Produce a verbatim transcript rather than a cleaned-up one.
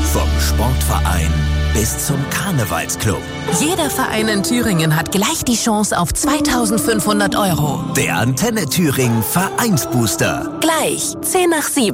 Vom Sportverein bis zum Karnevalsclub. Jeder Verein in Thüringen hat gleich die Chance auf zweitausendfünfhundert Euro. Der Antenne Thüringen Vereinsbooster. Gleich zehn nach sieben.